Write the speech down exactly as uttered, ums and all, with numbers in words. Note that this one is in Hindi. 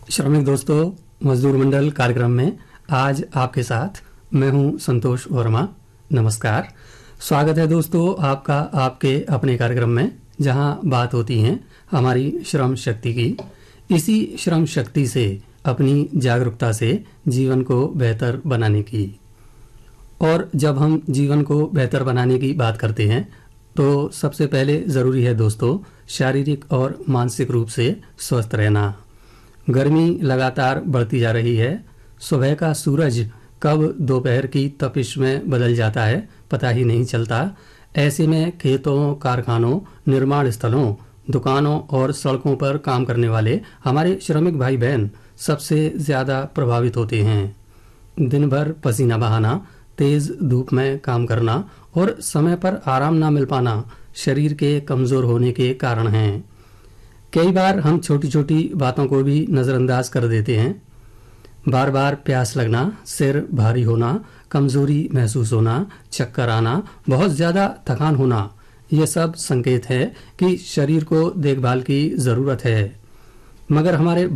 श्रमिक दोस्तों, मजदूर मंडल कार्यक्रम में आज आपके साथ मैं हूं संतोष वर्मा। नमस्कार, स्वागत है दोस्तों आपका आपके अपने कार्यक्रम में, जहां बात होती है हमारी श्रम शक्ति की। इसी श्रम शक्ति से अपनी जागरूकता से जीवन को बेहतर बनाने की। और जब हम जीवन को बेहतर बनाने की बात करते हैं तो सबसे पहले ज़रूरी है दोस्तों शारीरिक और मानसिक रूप से स्वस्थ रहना। गर्मी लगातार बढ़ती जा रही है। सुबह का सूरज कब दोपहर की तपिश में बदल जाता है पता ही नहीं चलता। ऐसे में खेतों, कारखानों, निर्माण स्थलों, दुकानों और सड़कों पर काम करने वाले हमारे श्रमिक भाई बहन सबसे ज़्यादा प्रभावित होते हैं। दिन भर पसीना बहाना, तेज धूप में काम करना और समय पर आराम ना मिल पाना शरीर के कमज़ोर होने के कारण हैं। कई बार हम छोटी छोटी बातों को भी नज़रअंदाज कर देते हैं। बार बार प्यास लगना, सिर भारी होना, कमज़ोरी महसूस होना, चक्कर आना, बहुत ज़्यादा थकान होना, ये सब संकेत है कि शरीर को देखभाल की ज़रूरत है। मगर हमारे